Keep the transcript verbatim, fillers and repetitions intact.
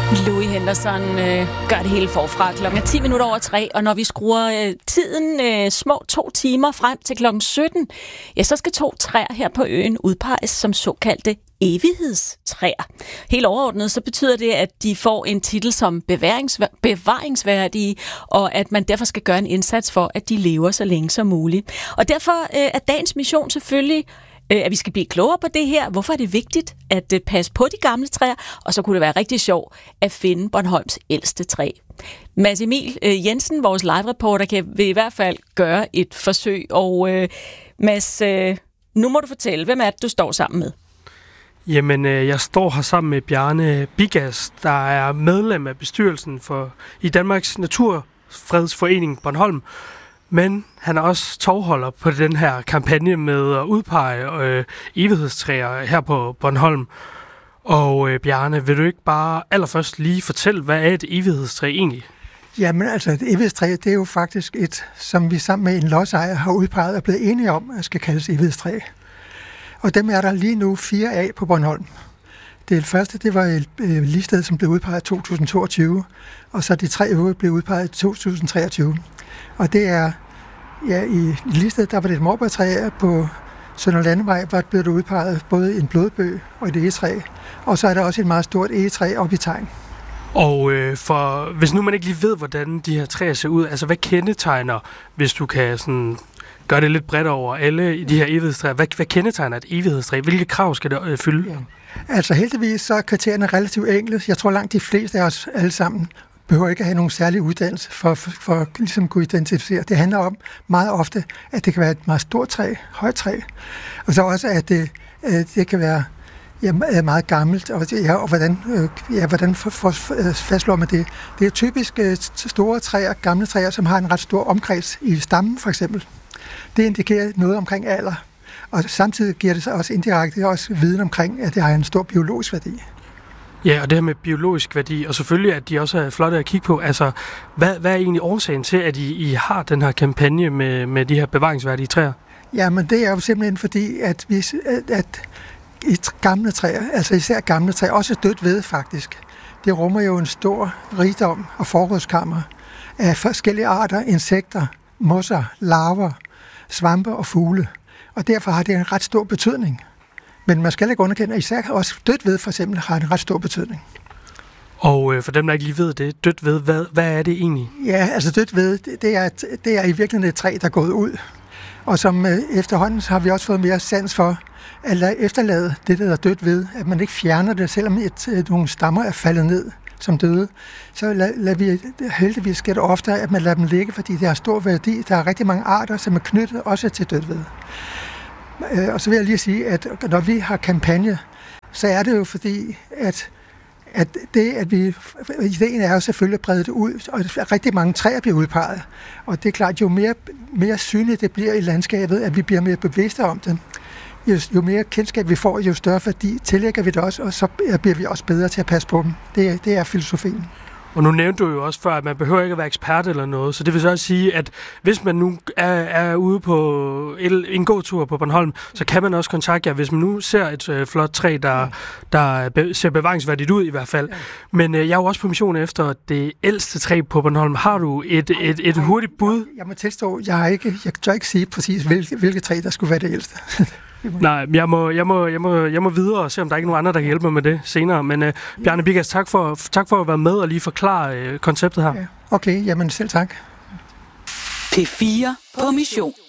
Louis Henderson øh, gør det hele forfra. Klokken er ti minutter over tre, og når vi skruer øh, tiden øh, små to timer frem til klokken sytten, ja, så skal to træer her på øen udpeges som såkaldte evighedstræer. Helt overordnet så betyder det, at de får en titel som bevaringsvær- bevaringsværdige, og at man derfor skal gøre en indsats for, at de lever så længe som muligt. Og derfor øh, er dagens mission selvfølgelig, at vi skal blive klogere på det her. Hvorfor er det vigtigt at passe på de gamle træer? Og så kunne det være rigtig sjovt at finde Bornholms ældste træ. Mads Emil Jensen, vores live-reporter, kan vil i hvert fald gøre et forsøg. Og øh, Mads, øh, nu må du fortælle, hvem er det, du står sammen med? Jamen, øh, jeg står her sammen med Bjarne Bigas, der er medlem af bestyrelsen for i Danmarks Naturfredsforening Bornholm. Men han er også tovholder på den her kampagne med at udpege øh, evighedstræer her på Bornholm. Og øh, Bjarne, vil du ikke bare allerførst lige fortælle, hvad er et evighedstræ egentlig? Jamen altså, et evighedstræ, det er jo faktisk et, som vi sammen med en lodsejer har udpeget og blevet enige om, at skal kaldes evighedstræ. Og dem er der lige nu fire af på Bornholm. Det første, det var et øh, ligested, som blev udpeget i to tusind toogtyve, og så de tre øvrige blev udpeget i to tusind treogtyve. Og det er, ja, i Listed, der var det et morbærtræ på Sønder Landevej, hvor blev det udpeget både en blodbøg og et egetræ. Og så er der også et meget stort egetræ oppe i Tegn. Og øh, for, hvis nu man ikke lige ved, hvordan de her træer ser ud, altså hvad kendetegner, hvis du kan sådan gøre det lidt bredt over alle i de her evighedstræer, hvad, hvad kendetegner et evighedstræ? Hvilke krav skal det øh, fylde? Ja. Altså heldigvis så er kriterierne relativt enkle. Jeg tror langt de fleste af os alle sammen behøver ikke at have nogen særlig uddannelse for, for, for ligesom at kunne identificere. Det handler om meget ofte, at det kan være et meget stort træ, højt træ, og så også, at det, det kan være ja, meget gammelt, og, ja, og hvordan, ja, hvordan for, for, fastslår man det? Det er typisk store træer, gamle træer, som har en ret stor omkreds i stammen, for eksempel. Det indikerer noget omkring alder, og samtidig giver det så også indirekte også viden omkring, at det har en stor biologisk værdi. Ja, og det her med biologisk værdi, og selvfølgelig, at de også er flotte at kigge på. Altså, hvad, hvad er egentlig årsagen til, at I, I har den her kampagne med, med de her bevaringsværdige træer? Jamen, det er jo simpelthen fordi, at, vi, at i gamle træer, altså især gamle træer, også dødt ved faktisk, det rummer jo en stor rigdom og forrådskammer af forskellige arter, insekter, mosser, larver, svampe og fugle. Og derfor har det en ret stor betydning. Men man skal ikke underkende, at især også dødt ved for eksempel har en ret stor betydning. Og øh, for dem, der ikke lige ved det, dødt ved, hvad, hvad er det egentlig? Ja, altså dødt ved, det, det, er, det er i virkeligheden et træ, der er gået ud. Og som øh, efterhånden har vi også fået mere sans for at lade efterlade det, der er dødt ved, at man ikke fjerner det, selvom et, et, nogle stammer er faldet ned som døde. Så lader lad vi, heldigvis sker det ofte, at man lader dem ligge, fordi det har stor værdi. Der er rigtig mange arter, som er knyttet også til dødt ved. Og så vil jeg lige sige, at når vi har kampagne, så er det jo fordi, at, at det, at vi, ideen er jo selvfølgelig at brede det ud, og rigtig mange træer bliver udpeget. Og det er klart, jo mere, mere synligt det bliver i landskabet, at vi bliver mere bevidste om det, jo, jo mere kendskab vi får, jo større værdi tillægger vi det også, og så bliver vi også bedre til at passe på dem. Det, det er filosofien. Og nu nævnte du jo også før, at man behøver ikke at være ekspert eller noget, så det vil så også sige, at hvis man nu er, er ude på en gåtur på Bornholm, så kan man også kontakte jer, hvis man nu ser et øh, flot træ, der, der be, ser bevaringsværdigt ud i hvert fald. Ja. Men øh, jeg er jo også på mission efter det ældste træ på Bornholm. Har du et, et, et hurtigt bud? Jeg, jeg må tilstå, jeg, har ikke, jeg tør ikke sige præcis, hvilke, hvilke træ, der skulle være det ældste. Nej, jeg må, jeg, må, jeg, må, jeg må videre og se, om der er ikke nogen andre, der kan hjælpe mig med det senere. Men uh, Bjarne Bigas, tak for, tak for at være med og lige forklare uh, konceptet her. Ja. Okay, jamen selv tak. P fire på mission.